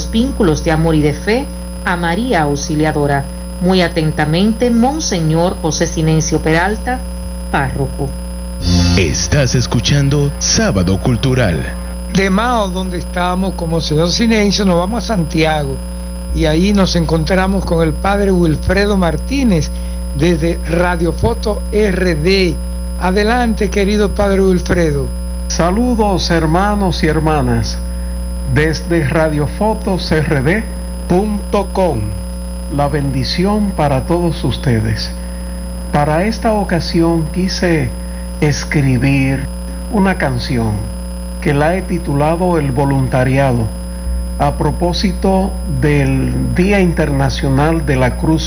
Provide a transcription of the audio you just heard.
los vínculos de amor y de fe a María Auxiliadora. Muy atentamente, Monseñor José Sinencio Peralta, párroco. Estás escuchando Sábado Cultural. De Mao, donde estábamos con Monseñor Sinencio, nos vamos a Santiago y ahí nos encontramos con el padre Wilfredo Martínez desde Radio Foto RD. Adelante, querido padre Wilfredo. Saludos, hermanos y hermanas, desde radiofotosrd.com. La bendición para todos ustedes. Para esta ocasión quise escribir una canción que la he titulado El Voluntariado, a propósito del Día Internacional de la Cruz